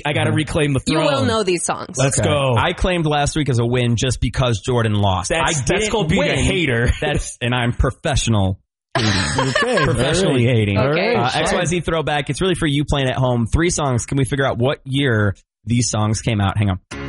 I got to reclaim the throne. You will know these songs. Let's go. I claimed last week as a win just because Jordan lost. That's called being a hater. And I'm professional. Professionally hating. Okay. XYZ Throwback. It's really for you playing at home. 3 songs. Can we figure out what year these songs came out? Hang on.